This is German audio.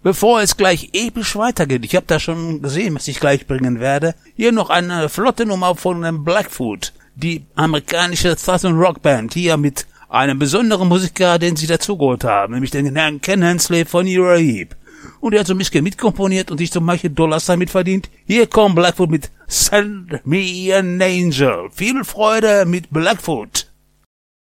Bevor es gleich episch weitergeht, ich habe da schon gesehen, was ich gleich bringen werde, hier noch eine flotte Nummer von dem Blackfoot, die amerikanische Southern Rock Band, hier mit einem besonderen Musiker, den sie dazugeholt haben, nämlich den Herrn Ken Hensley von Uriah Heep. Und er hat so ein bisschen mitkomponiert und sich so manche Dollars damit verdient. Hier kommt Blackfoot mit Send Me an Angel. Viel Freude mit Blackfoot.